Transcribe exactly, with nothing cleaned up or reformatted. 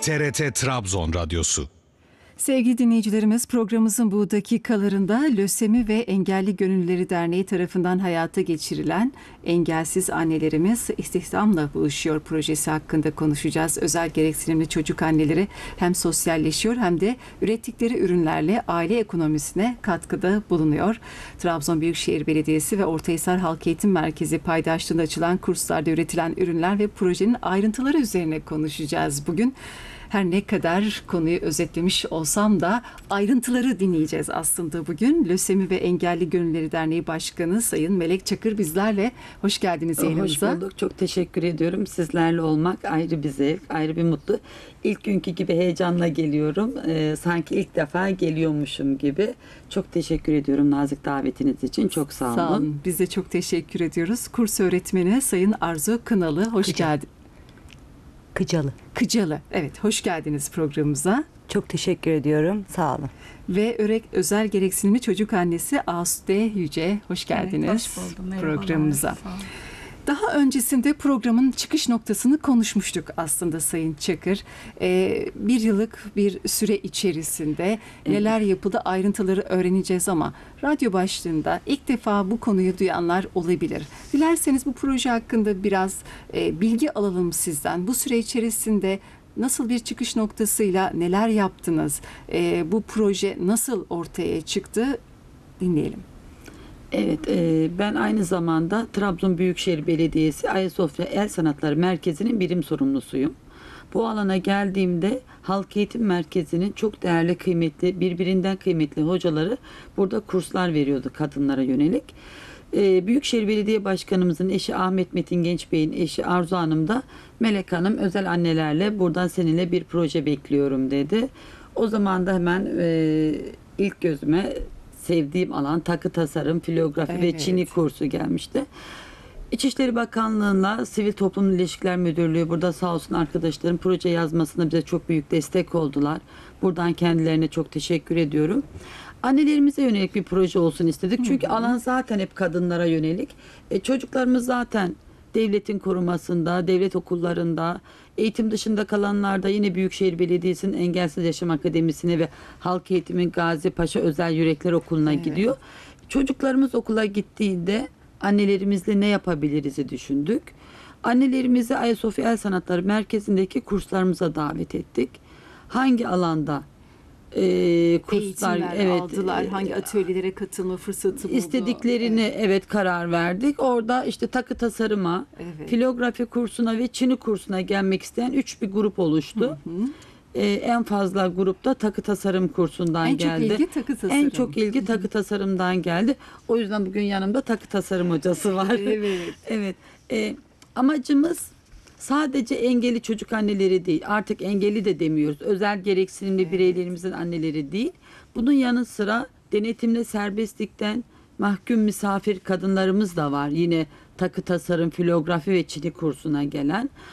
T R T Trabzon Radyosu. Sevgili dinleyicilerimiz, programımızın bu dakikalarında Lösemi ve Engelli Gönüllüleri Derneği tarafından hayata geçirilen Engelsiz Annelerimiz İstihdamla Buluşuyor projesi hakkında konuşacağız. Özel gereksinimli çocuk anneleri hem sosyalleşiyor hem de ürettikleri ürünlerle aile ekonomisine katkıda bulunuyor. Trabzon Büyükşehir Belediyesi ve Ortahisar Halk Eğitim Merkezi paydaşlığında açılan kurslarda üretilen ürünler ve projenin ayrıntıları üzerine konuşacağız bugün. Her ne kadar konuyu özetlemiş olsam da ayrıntıları dinleyeceğiz aslında bugün. Lösemi ve Engelli Gönüllüleri Derneği Başkanı Sayın Melek Çakır bizlerle. Hoş geldiniz yayınımıza. Hoş bulduk. Çok teşekkür ediyorum. Sizlerle olmak ayrı bir zevk, ayrı bir mutlu. İlk günkü gibi heyecanla geliyorum. Ee, sanki ilk defa geliyormuşum gibi. Çok teşekkür ediyorum nazik davetiniz için. Çok sağ olun. Sağ olun. Biz de çok teşekkür ediyoruz. Kurs öğretmeni Sayın Arzu Kınalı. Hoş geldiniz. Kıcalı. Kıcalı. Evet, hoş geldiniz programımıza. Çok teşekkür ediyorum. Sağ olun. Ve örek özel gereksinimli çocuk annesi Asude Yüce. Hoş geldiniz evet, hoş buldum. programımıza. Daha öncesinde programın çıkış noktasını konuşmuştuk aslında Sayın Çakır. Ee, bir yıllık bir süre içerisinde neler yapıldı ayrıntıları öğreneceğiz ama radyo başlığında ilk defa bu konuyu duyanlar olabilir. Dilerseniz bu proje hakkında biraz e, bilgi alalım sizden. Bu süre içerisinde nasıl bir çıkış noktasıyla neler yaptınız? E, bu proje nasıl ortaya çıktı? Dinleyelim. Evet, e, ben aynı zamanda Trabzon Büyükşehir Belediyesi Ayasofya El Sanatları Merkezi'nin birim sorumlusuyum. Bu alana geldiğimde Halk Eğitim Merkezi'nin çok değerli, kıymetli, birbirinden kıymetli hocaları burada kurslar veriyordu kadınlara yönelik. E, Büyükşehir Belediye Başkanımızın eşi Ahmet Metin Gençbey'in eşi Arzu Hanım da Melek Hanım özel annelerle buradan seninle bir proje bekliyorum dedi. O zaman da hemen e, ilk gözüme sevdiğim alan takı tasarım, filografi evet. ve Çini kursu gelmişti. İçişleri Bakanlığı'na Sivil Toplum İlişkiler Müdürlüğü burada sağ olsun arkadaşlarım proje yazmasına bize çok büyük destek oldular. Buradan kendilerine çok teşekkür ediyorum. Annelerimize yönelik bir proje olsun istedik. Çünkü hı hı. alan zaten hep kadınlara yönelik. E, çocuklarımız zaten devletin korumasında, devlet okullarında, eğitim dışında kalanlarda yine Büyükşehir Belediyesi'nin Engelsiz Yaşam Akademisi'ne ve Halk Eğitim'in Gazi Paşa Özel Yürekler Okulu'na evet. gidiyor. Çocuklarımız okula gittiğinde annelerimizle ne yapabiliriz'i düşündük. Annelerimizi Ayasofya El Sanatları Merkezi'ndeki kurslarımıza davet ettik. Hangi alanda e, kurslar evet aldılar, hangi atölyelere katılma fırsatı buldu. İstediklerini evet. evet karar verdik. Orada işte takı tasarıma, evet. filografi kursuna ve Çini kursuna gelmek isteyen üç bir grup oluştu. Hı hı. Ee, en fazla grupta takı tasarım kursundan en geldi. En çok ilgi takı tasarım. En çok ilgi takı tasarımdan geldi. O yüzden bugün yanımda takı tasarım hocası var. Evet. evet. Ee, amacımız sadece engelli çocuk anneleri değil, artık engelli de demiyoruz. Özel gereksinimli evet. bireylerimizin anneleri değil. Bunun yanı sıra denetimle serbestlikten mahkum misafir kadınlarımız da var. Yine takı tasarım, filografi ve Çini kursuna gelen.